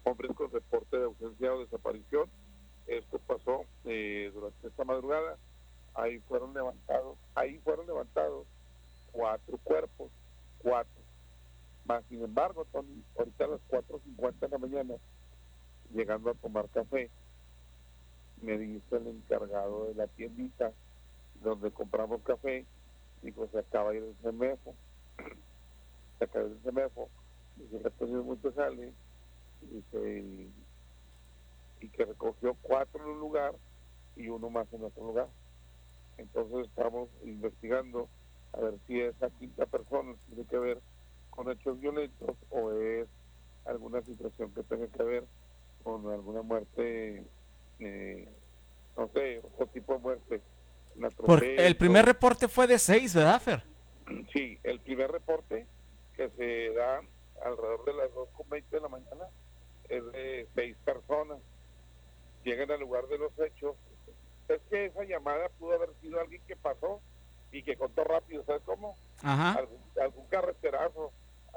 hombres con reporte de ausencia o desaparición. Esto pasó durante esta madrugada. Ahí fueron levantados 4 cuerpos, 4. Más sin embargo, Tony, ahorita a las 4:50 de la mañana, llegando a tomar café, me dice el encargado de la tiendita donde compramos café, dijo, se acaba de ir el CEMEFO. Se acaba de ir el CEMEFo. Dice, que ha tenido mucho jale, dice, y que recogió 4 en un lugar y 1 más en otro lugar. Entonces estamos investigando a ver si esa 5ª persona tiene que ver con hechos violentos o es alguna situación que tenga que ver con alguna muerte, no sé, otro tipo de muerte, un Porque el atropello. primer reporte fue de 6, ¿verdad, Fer? Sí, el primer reporte que se da alrededor de las 2:20 de la mañana es de 6 personas. Llegan al lugar de los hechos. Es que esa llamada pudo haber sido alguien que pasó y que contó rápido, ¿sabes cómo? Ajá. Algún carreterazo,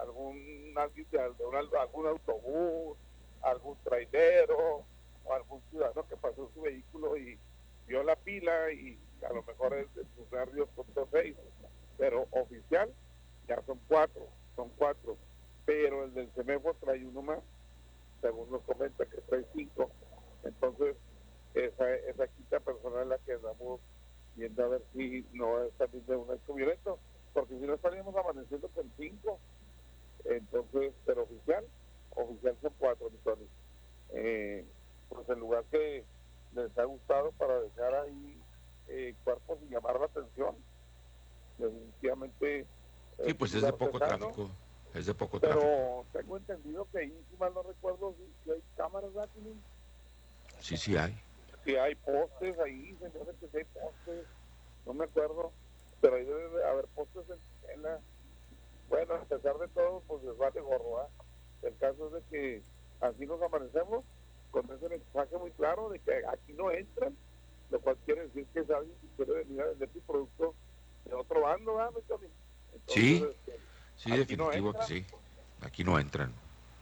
algún autobús, algún trailero o algún ciudadano que pasó en su vehículo y vio la pila y a lo mejor es de sus nervios contó 6, pero oficial ya son 4, pero el del CEMEFO trae 1 más, según nos comenta que trae 5. Entonces esa 5ª persona es la que estamos viendo a ver si no es también de un hecho violento, porque si no estaríamos amaneciendo con 5. Entonces, pero oficial son 4, Tony. Pues el lugar que les ha gustado para dejar ahí cuerpos y llamar la atención, definitivamente Sí, es un pues es de lugar poco cercano, tráfico, es de poco tráfico. pero tengo entendido que ahí, si mal no recuerdo, si hay cámaras, ¿verdad? Sí, sí hay. Si hay postes ahí, señores, que si hay postes, no me acuerdo, pero ahí debe de haber postes en la... Bueno, a pesar de todo, pues les vale gorro, ¿eh? El caso es de que así nos amanecemos con ese mensaje muy claro de que aquí no entran, lo cual quiere decir que es alguien que quiere venir a vender su producto de otro bando, ¿verdad, mi Tony? Sí, Entonces, sí, aquí no definitivo que entran, sí. Aquí no entran.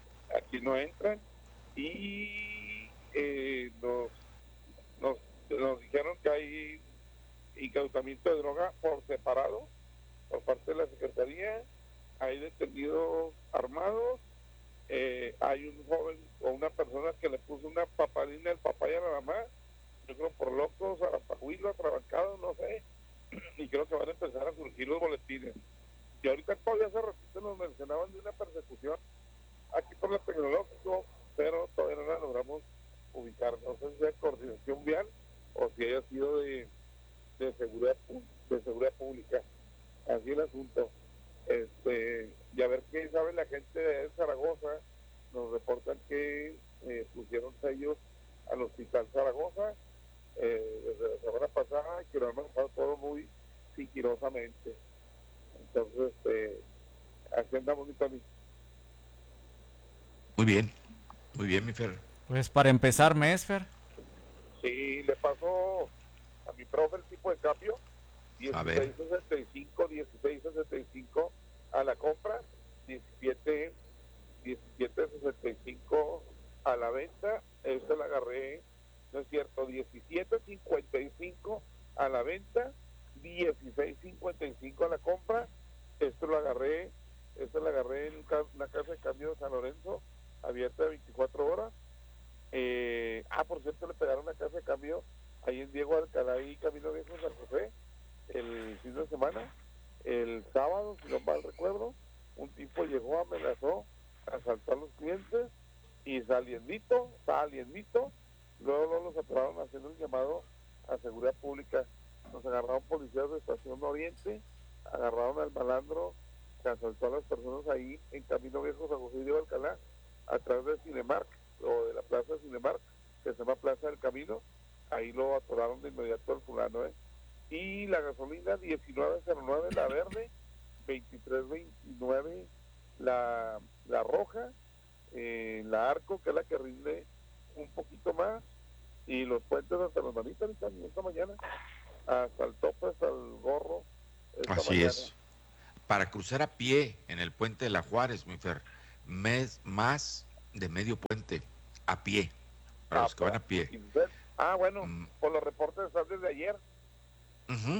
Y nos, nos dijeron que hay incautamiento de droga por separado por parte de la Secretaría, hay detenidos armados, hay un joven o una persona que le puso una papalina al papá y a la mamá, yo creo por locos, a pajuilos, atrabancados, no sé, y creo que van a empezar a surgir los boletines. Y ahorita todavía hace ratito nos mencionaban de una persecución aquí por el tecnológico, pero todavía no la logramos ubicar. No sé si es coordinación vial o si haya sido de seguridad pública. Así el asunto. Y a ver qué sabe la gente de Zaragoza. Nos reportan que pusieron sellos al Hospital Zaragoza desde la semana pasada y que lo han manejado todo muy sigilosamente. Entonces, así andamos, mi Tony. Muy bien, mi Fer. Pues para empezar mes, Fer. Sí, le pasó a mi profe el tipo de cambio, A ver, 16.65 a la compra, 17.65 a la venta. Esta la agarré, no es cierto, 17.55 a la venta, 16.55 a la compra. Esto lo agarré en una casa de cambio de San Lorenzo, abierta de 24 horas. Por cierto, le pegaron una casa de cambio ahí en Diego Alcalá y Camino Viejo San José el fin de semana. El sábado, si no mal recuerdo, un tipo llegó, amenazó, asaltó a los clientes y saliendito, luego los atoraron haciendo un llamado a seguridad pública. Nos agarraron policías de Estación Oriente, agarraron al malandro que asaltó a las personas ahí en Camino Viejo San José y Diego Alcalá, atrás del Cinemark o de la plaza de Cinemark, que se llama Plaza del Camino. Ahí lo atoraron de inmediato al fulano, Y la gasolina 1909 la verde, 23.29 la roja, la Arco, que es la que rinde un poquito más, y los puentes hasta las manitas esta mañana, hasta el tope, hasta el gorro esta así mañana. es. Para cruzar a pie en el puente de la Juárez, mi Fer, más de medio puente. a pie, para los que van a pie. Bueno, Mm, por los reportes están desde ayer. ujú.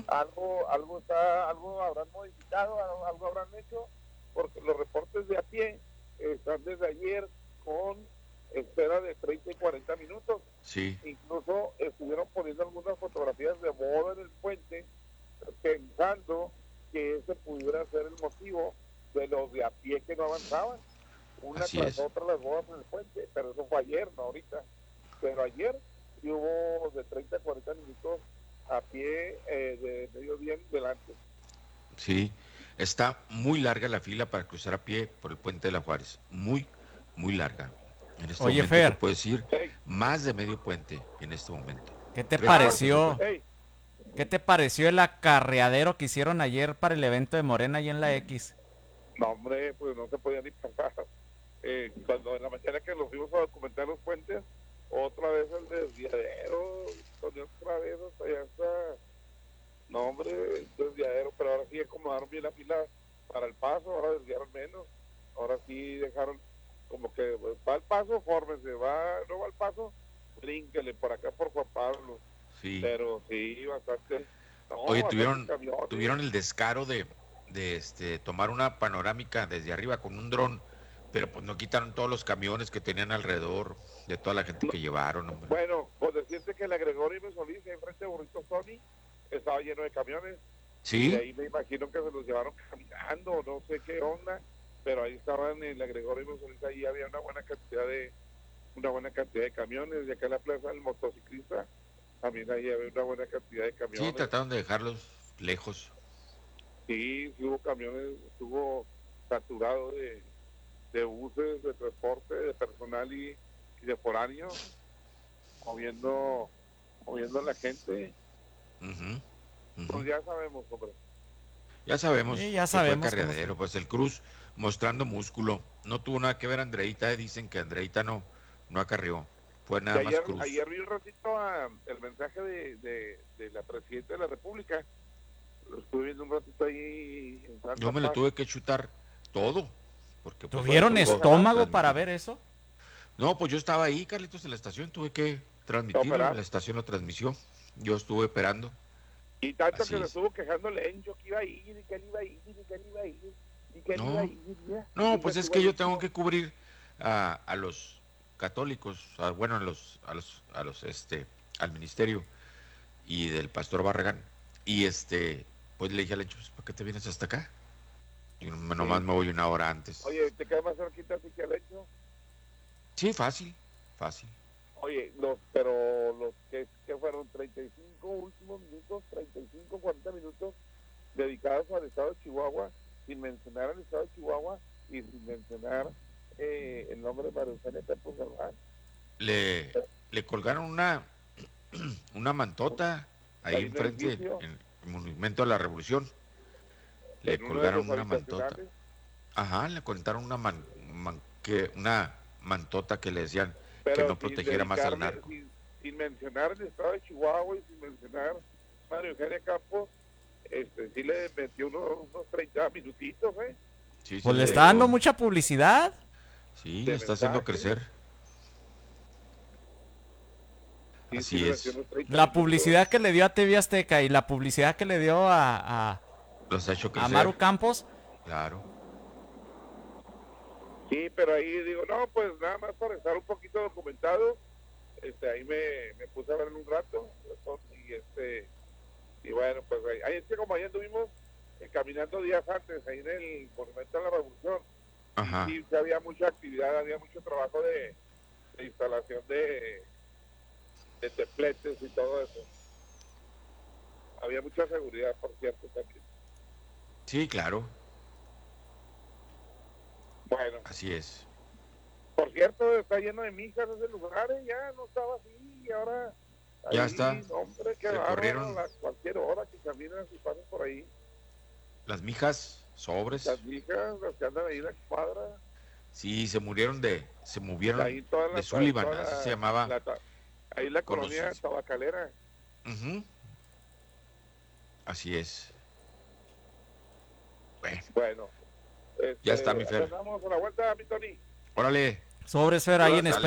Algo habrán modificado, algo habrán hecho, porque los reportes de a pie están desde ayer con espera de 30 y 40 minutos. Sí, Incluso estuvieron poniendo algunas fotografías de boda en el puente, pensando que ese pudiera ser el motivo de los de a pie que no avanzaban. Una así tras es. otra las bodas en el puente, pero eso fue ayer, no ahorita. Pero ayer sí hubo de 30 a 40 minutos a pie de mediodía en delante. Sí, está muy larga la fila para cruzar a pie por el puente de la Juárez. Muy, muy larga. En este Oye, momento te Fer, puedes ir Hey, más de medio puente en este momento. ¿qué te 3/4 del pareció? puente. hey, ¿Qué te pareció el acarreadero que hicieron ayer para el evento de Morena ahí en la X? no hombre, pues no se podía ni pasar. Cuando en la mañana que nos fuimos a documentar los puentes, otra vez el desviadero, otra vez hasta allá está. No, hombre, el desviadero, pero ahora sí acomodaron bien la fila para el paso, ahora desviaron menos. Ahora sí dejaron como que pues, va al paso, fórmese, no va al paso, brínquele por acá por Juan Pablo. Sí. Pero sí, bastante. No, Oye, bastante camiones. tuvieron el descaro de tomar una panorámica desde arriba con un dron, pero pues no quitaron todos los camiones que tenían alrededor de toda la gente que llevaron, hombre. Bueno, pues decirte que el Gregorio y Solís, ahí frente a Burrito Sony, estaba lleno de camiones. Y de Sí, ahí me imagino que se los llevaron caminando, no sé qué onda, pero ahí estaban en el Gregorio y Solís, ahí había una buena cantidad de camiones. Y acá en la plaza del motociclista también ahí había una buena cantidad de sí, camiones. trataron de dejarlos lejos. Sí, sí hubo camiones, estuvo saturado de buses, de transporte, de personal y de foráneos, moviendo a la gente. Ujú, ujú. Pues ya sabemos, hombre. Ya sabemos Sí, ya que fue sabemos cómo carriadero, estuvo. pues el Cruz mostrando músculo. No tuvo nada que ver Andreita, dicen que Andreita no acarreó. Fue Y nada más Cruz. ayer vi un ratito el mensaje de la Presidenta de la República. Lo estuve viendo un ratito ahí en Santa Yo me lo Paz. tuve que chutar todo, porque pues me ¿Tuvieron tocó estómago para transmitir. ver eso? No, pues yo estaba ahí, Carlitos, en la estación, tuve que transmitirlo, Operar. la estación lo transmitió. Yo estuve operando, Y tanto así que se es. estuvo quejando Lencho que iba a ir, y que él iba a ir, y que él iba a ir, y que él iba a No, ir, ya. Y no, nunca pues es estuvo que el yo tengo último. que cubrir a los católicos, bueno, al ministerio y del pastor Barragán. Y pues le dije a Lencho, pues, ¿para qué te vienes hasta acá? Y nomás Sí. me voy una hora antes. Oye, ¿te queda más cerquita así que el Lencho? Sí, fácil, fácil. Oye, pero los que fueron 35 últimos minutos, 35, 40 minutos dedicados al estado de Chihuahua, sin mencionar al estado de Chihuahua y sin mencionar el nombre de María Eugenia Campos Galván. Le colgaron una mantota ahí Hay un enfrente, edificio en el Monumento a la Revolución. Le en uno de colgaron los una mantota. habitacionales, Ajá, le contaron una mantota que le decían que pero no protegiera más al narco. sin mencionar el estado de Chihuahua y sin mencionar María Eugenia Campos, sí le metió unos 30 minutitos, Sí, sí Pues le le está dedicó. dando mucha publicidad. Sí, le de está haciendo mensaje. crecer. Sí Así le metió es. unos 30 La minutos. publicidad que le dio a TV Azteca y la publicidad que le dio Los ha hecho a crecer. Maru Campos. Claro. Sí, pero ahí digo, no, pues nada más para estar un poquito documentado, ahí me puse a ver un rato, y bueno, pues ahí es que como ahí anduvimos caminando días antes, ahí en el Monumento a la Revolución, Ajá. y sí había mucha actividad, había mucho trabajo de instalación de templetes y todo eso. Había mucha seguridad, por cierto, también. Sí, claro. Bueno, Así es. por cierto, está lleno de mijas ese lugar, ya no estaba así, y ahora Ya ahí, está. hombre, qué Se bárbaro, corrieron a cualquier hora que caminas y pasas por ahí, las mijas, sobres. las mijas, las que andan ahí en la cuadra, Sí, se movieron ahí toda de Sullivan, toda así se llamaba. ahí la Con colonia los, tabacalera. Ujú, así es. Bueno, Bueno, ya está, mi Fer. andamos a la vuelta, mi Tony. Órale. Sobres Fer ahí en Dale.